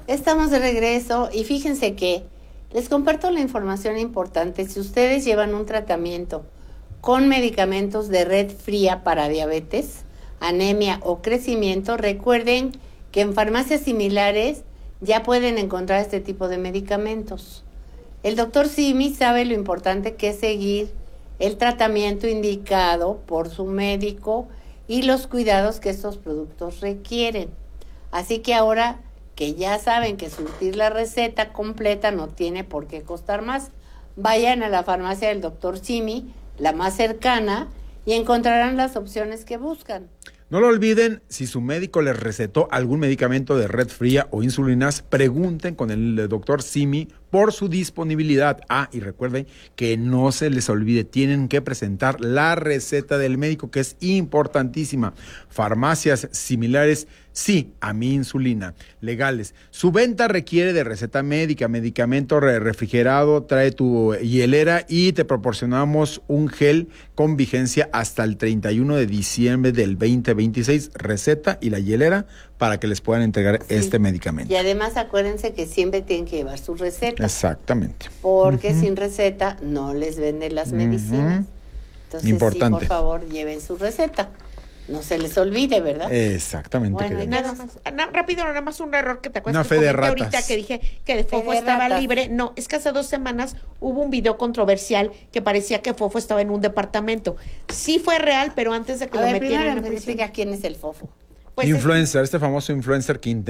Estamos de regreso y fíjense que les comparto la información importante. Si ustedes llevan un tratamiento con medicamentos de red fría para diabetes, anemia o crecimiento, recuerden que en farmacias similares ya pueden encontrar este tipo de medicamentos. El doctor Simi sabe lo importante que es seguir el tratamiento indicado por su médico y los cuidados que estos productos requieren. Así que ahora que ya saben que surtir la receta completa no tiene por qué costar más, vayan a la farmacia del doctor Simi, la más cercana, y encontrarán las opciones que buscan. No lo olviden, si su médico les recetó algún medicamento de red fría o insulinas, pregunten con el doctor Simi por su disponibilidad. Y recuerden que no se les olvide, tienen que presentar la receta del médico, que es importantísima. Farmacias similares, sí, a mi insulina, legales. Su venta requiere de receta médica, medicamento refrigerado, trae tu hielera y te proporcionamos un gel con vigencia hasta el 31 de diciembre del 2026, receta y la hielera para que les puedan entregar este medicamento. Y además acuérdense que siempre tienen que llevar su receta. Exactamente. Porque sin receta no les venden las medicinas. Entonces, importante. Sí, por favor, lleven su receta. No se les olvide, ¿verdad? Exactamente. Bueno, nada más, rápido, nada más un error que te acuerdas. Una fe de ratas. Ahorita que dije que Fofo estaba libre. No, es que hace 2 semanas hubo un video controversial que parecía que Fofo estaba en un departamento. Sí fue real, pero antes de que lo metieran en la prisión. Explica quién es el Fofo. Pues influencer, este famoso influencer que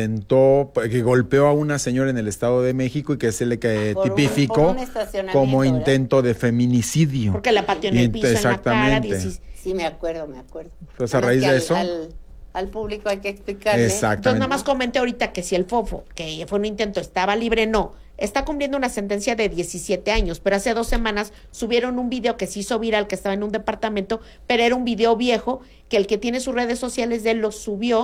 que golpeó a una señora en el Estado de México y que se le tipificó como intento de feminicidio. Porque la pateó en el piso, en la cara. Sí, me acuerdo. Entonces, a raíz de eso... Al público hay que explicarle. Exactamente. Entonces, nada más comenté ahorita que si el Fofo, que fue un intento, estaba libre, no. Está cumpliendo una sentencia de 17 años, pero hace 2 semanas subieron un video que se hizo viral, que estaba en un departamento, pero era un video viejo, que el que tiene sus redes sociales de él lo subió